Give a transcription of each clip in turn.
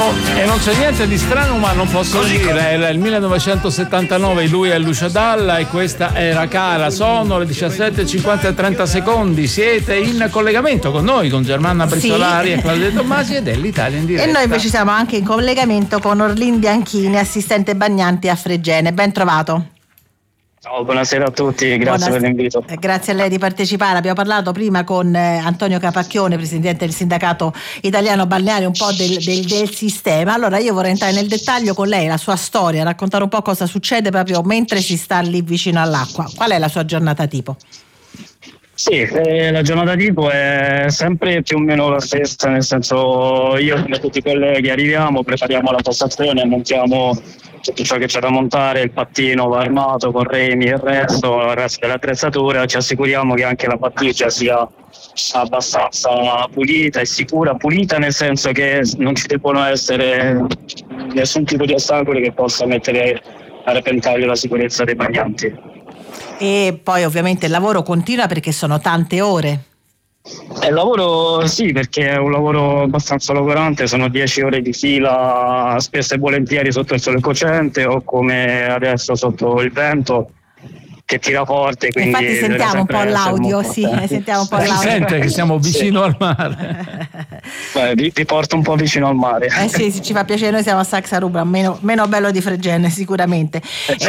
E non c'è niente di strano, ma non posso dire. Era il 1979, lui è Lucia Dalla e questa era Cara. Sono le 17:50 Siete in collegamento con noi, con Germanna Brizzolari e Claudia Tommasi, ed è l'Italia in diretta. E noi invece siamo anche in collegamento con Orlin Bianchini, assistente bagnanti a Fregene. Ben trovato. Ciao, buonasera a tutti, grazie per l'invito. Grazie a lei di partecipare. Abbiamo parlato prima con Antonio Capacchione, presidente del sindacato italiano balneare, un po' del sistema. Allora io vorrei entrare nel dettaglio con lei, la sua storia, raccontare un po' cosa succede proprio mentre si sta lì vicino all'acqua. Qual è la sua giornata tipo? Sì, la giornata tipo è sempre più o meno la stessa, nel senso io come tutti i colleghi arriviamo, prepariamo la postazione, montiamo tutto ciò che c'è da montare, il pattino va armato con remi e il resto dell'attrezzatura, ci assicuriamo che anche la battigia sia abbastanza pulita e sicura, pulita nel senso che non ci devono essere nessun tipo di ostacoli che possa mettere a repentaglio la sicurezza dei bagnanti. E poi ovviamente il lavoro continua perché sono tante ore. Il lavoro sì, perché è un lavoro abbastanza logorante, sono 10 ore di fila, spesso e volentieri sotto il sole cocente o come adesso sotto il vento che tira forte. Quindi infatti sentiamo un po' l'audio, sentiamo un po' l'audio. Si sente che siamo vicino al mare. Vi porto un po' vicino al mare. Sì, ci fa piacere, noi siamo a Saxa Rubra, meno bello di Fregene sicuramente.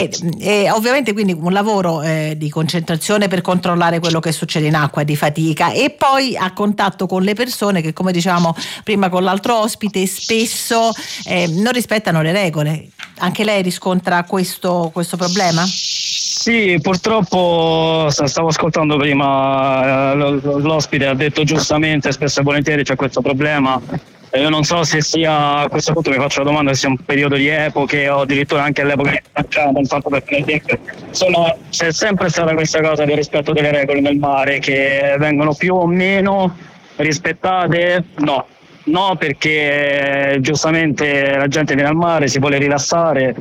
E ovviamente quindi un lavoro di concentrazione per controllare quello che succede in acqua, di fatica, e poi a contatto con le persone che, come dicevamo prima con l'altro ospite, spesso non rispettano le regole. Anche lei riscontra questo problema? Sì, purtroppo stavo ascoltando prima l'ospite, ha detto giustamente, spesso e volentieri c'è questo problema. Io non so se sia, a questo punto mi faccio la domanda, se sia un periodo di epoche o addirittura anche all'epoca che facciamo, tanto per esempio. C'è sempre stata questa cosa del rispetto delle regole nel mare che vengono più o meno rispettate? No, perché giustamente la gente viene al mare, si vuole rilassare,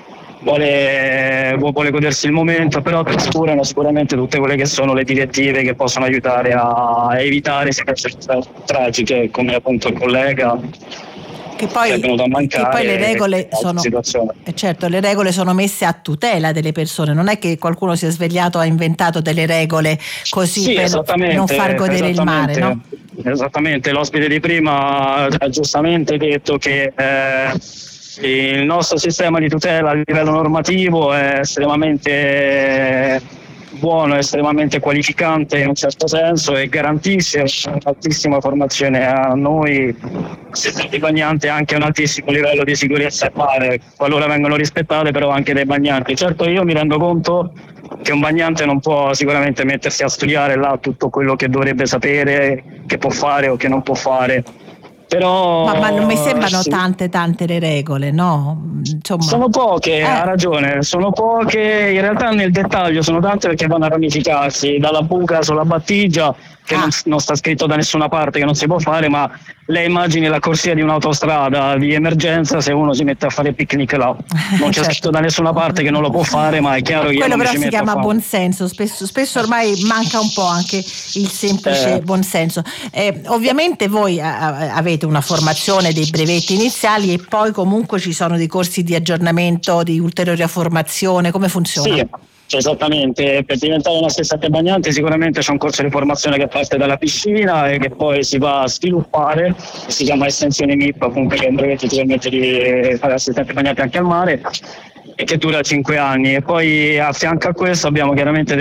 vuole godersi il momento, però trascurano sicuramente tutte quelle che sono le direttive che possono aiutare a evitare situazioni tragiche, come appunto il collega che poi le regole sono certo, le regole sono messe a tutela delle persone, non è che qualcuno si è svegliato e ha inventato delle regole così per non far godere il mare, no? Esattamente, l'ospite di prima ha giustamente detto che il nostro sistema di tutela a livello normativo è estremamente buono, estremamente qualificante in un certo senso e garantisce un'altissima formazione a noi assistenti bagnanti, anche un altissimo livello di sicurezza al mare, qualora vengono rispettate però anche dai bagnanti. Certo, io mi rendo conto che un bagnante non può sicuramente mettersi a studiare là tutto quello che dovrebbe sapere, che può fare o che non può fare. Però, ma non mi sembrano tante le regole, no? Insomma. Sono poche, ha ragione, sono poche, in realtà nel dettaglio sono tante perché vanno a ramificarsi dalla buca sulla battigia, che non sta scritto da nessuna parte che non si può fare, ma lei immagini la corsia di un'autostrada di emergenza, se uno si mette a fare picnic là, non c'è scritto da nessuna parte che non lo può fare, ma è chiaro che quello non però si si chiama buonsenso, spesso ormai manca un po' anche il semplice buonsenso. Ovviamente voi avete una formazione, dei brevetti iniziali e poi comunque ci sono dei corsi di aggiornamento, di ulteriore formazione, come funziona? Sì. Esattamente, per diventare un assistente bagnante sicuramente c'è un corso di formazione che parte dalla piscina e che poi si va a sviluppare, si chiama estensione MIP, appunto, che è un brevetto che permette di fare assistente bagnante anche al mare e che dura 5 anni, e poi a fianco a questo abbiamo chiaramente